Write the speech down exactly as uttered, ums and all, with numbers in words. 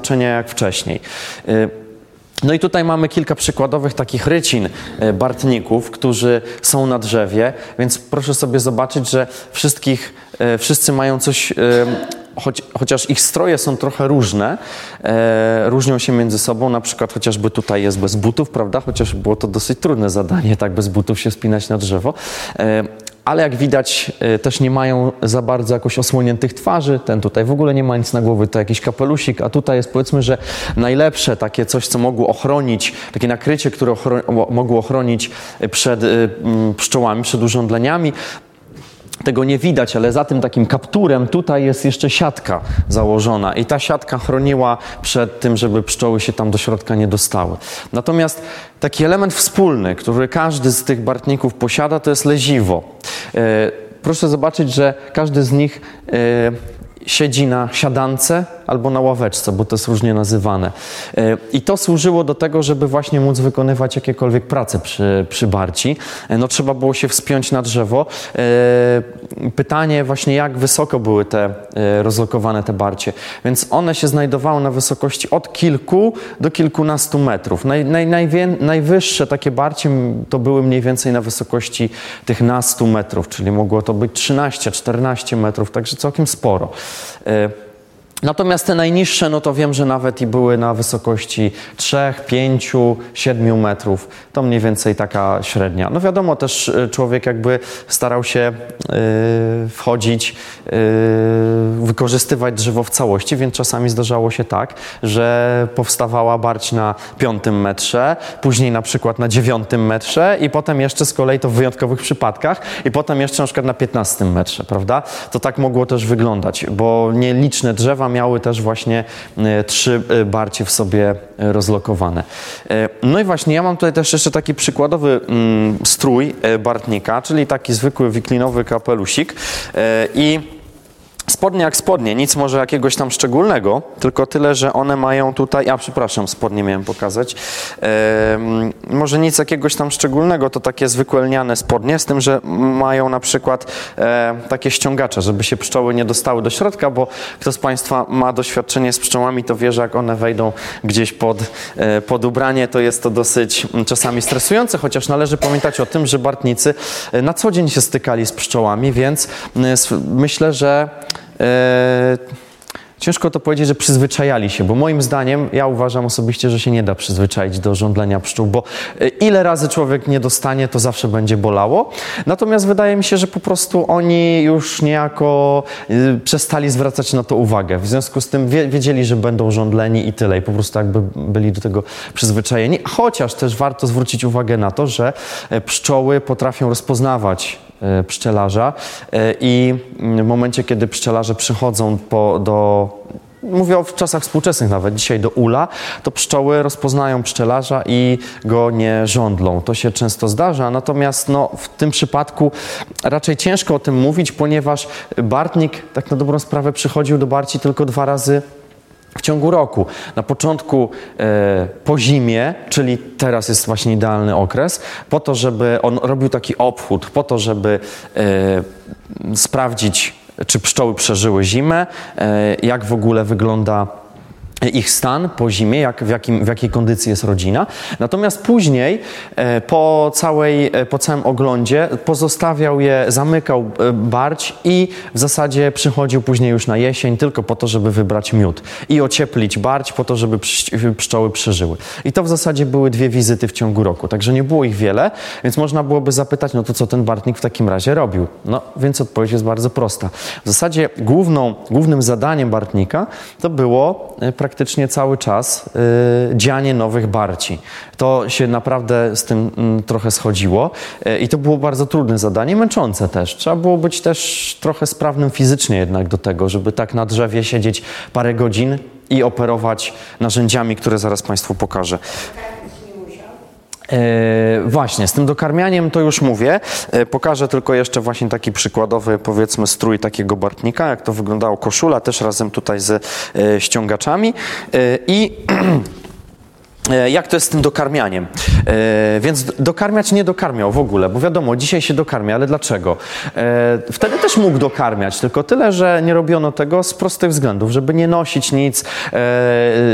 znaczenia jak wcześniej. No i tutaj mamy kilka przykładowych takich rycin bartników, którzy są na drzewie, więc proszę sobie zobaczyć, że wszystkich, wszyscy mają coś, choć, chociaż ich stroje są trochę różne, różnią się między sobą, na przykład chociażby tutaj jest bez butów, prawda, chociaż było to dosyć trudne zadanie, tak bez butów się wspinać na drzewo. Ale jak widać też nie mają za bardzo jakoś osłoniętych twarzy, ten tutaj w ogóle nie ma nic na głowie, to jakiś kapelusik, a tutaj jest powiedzmy, że najlepsze takie coś, co mogło ochronić, takie nakrycie, które ochro- mogło ochronić przed y, pszczołami, przed urządleniami. Tego nie widać, ale za tym takim kapturem tutaj jest jeszcze siatka założona i ta siatka chroniła przed tym, żeby pszczoły się tam do środka nie dostały. Natomiast taki element wspólny, który każdy z tych bartników posiada, to jest leziwo. Proszę zobaczyć, że każdy z nich siedzi na siadance albo na ławeczce, bo to jest różnie nazywane. I to służyło do tego, żeby właśnie móc wykonywać jakiekolwiek prace przy, przy barci. No trzeba było się wspiąć na drzewo. Pytanie właśnie, jak wysoko były te rozlokowane te barcie. Więc one się znajdowały na wysokości od kilku do kilkunastu metrów. Naj, naj, najwię, najwyższe takie barcie to były mniej więcej na wysokości tych nastu metrów, czyli mogło to być trzynaście czternaście metrów, także całkiem sporo. Natomiast te najniższe, no to wiem, że nawet i były na wysokości trzech, pięciu, siedmiu metrów. To mniej więcej taka średnia. No wiadomo, też człowiek jakby starał się yy, wchodzić, yy, wykorzystywać drzewo w całości, więc czasami zdarzało się tak, że powstawała barć na piątym metrze, później na przykład na dziewiątym metrze i potem jeszcze z kolei to w wyjątkowych przypadkach i potem jeszcze na przykład na piętnastym metrze, prawda? To tak mogło też wyglądać, bo nieliczne drzewa miały też właśnie e, trzy barcie w sobie rozlokowane. E, no i właśnie ja mam tutaj też jeszcze taki przykładowy mm, strój e, bartnika, czyli taki zwykły wiklinowy kapelusik e, i spodnie jak spodnie, nic może jakiegoś tam szczególnego, tylko tyle, że one mają tutaj, a przepraszam, spodnie miałem pokazać, e, może nic jakiegoś tam szczególnego, to takie zwykłe lniane spodnie, z tym, że mają na przykład e, takie ściągacze, żeby się pszczoły nie dostały do środka, bo kto z Państwa ma doświadczenie z pszczołami, to wie, że jak one wejdą gdzieś pod, e, pod ubranie, to jest to dosyć czasami stresujące, chociaż należy pamiętać o tym, że bartnicy na co dzień się stykali z pszczołami, więc e, myślę, że Eee, ciężko to powiedzieć, że przyzwyczajali się, bo moim zdaniem, ja uważam osobiście, że się nie da przyzwyczaić do żądlenia pszczół, bo ile razy człowiek nie dostanie, to zawsze będzie bolało. Natomiast wydaje mi się, że po prostu oni już niejako y, przestali zwracać na to uwagę. W związku z tym wie, wiedzieli, że będą żądleni i tyle. I po prostu jakby byli do tego przyzwyczajeni. Chociaż też warto zwrócić uwagę na to, że pszczoły potrafią rozpoznawać pszczelarza i w momencie, kiedy pszczelarze przychodzą po, do, mówię o czasach współczesnych nawet, dzisiaj do ula, to pszczoły rozpoznają pszczelarza i go nie żądlą. To się często zdarza, natomiast no, w tym przypadku raczej ciężko o tym mówić, ponieważ bartnik tak na dobrą sprawę przychodził do barci tylko dwa razy w ciągu roku. Na początku e, po zimie, czyli teraz jest właśnie idealny okres, po to, żeby on robił taki obchód, po to, żeby e, sprawdzić, czy pszczoły przeżyły zimę, e, jak w ogóle wygląda ich stan po zimie, jak, w, jakim, w jakiej kondycji jest rodzina. Natomiast później e, po, całej, e, po całym oglądzie pozostawiał je, zamykał e, barć i w zasadzie przychodził później już na jesień tylko po to, żeby wybrać miód i ocieplić barć po to, żeby psz- pszczoły przeżyły. I to w zasadzie były dwie wizyty w ciągu roku, także nie było ich wiele, więc można byłoby zapytać, no to co ten bartnik w takim razie robił? No więc odpowiedź jest bardzo prosta. W zasadzie główną, głównym zadaniem bartnika to było e, praktycznie cały czas y, dzianie nowych barci. To się naprawdę z tym y, trochę schodziło y, i to było bardzo trudne zadanie, męczące też. Trzeba było być też trochę sprawnym fizycznie jednak do tego, żeby tak na drzewie siedzieć parę godzin i operować narzędziami, które zaraz Państwu pokażę. E, właśnie, z tym dokarmianiem to już mówię. E, pokażę tylko jeszcze właśnie taki przykładowy, powiedzmy, strój takiego bartnika, jak to wyglądało, koszula też razem tutaj z e, ściągaczami e, i jak to jest z tym dokarmianiem. E, więc dokarmiać nie dokarmiał w ogóle, bo wiadomo, dzisiaj się dokarmia, ale dlaczego? E, wtedy też mógł dokarmiać, tylko tyle, że nie robiono tego z prostych względów, żeby nie nosić nic, e,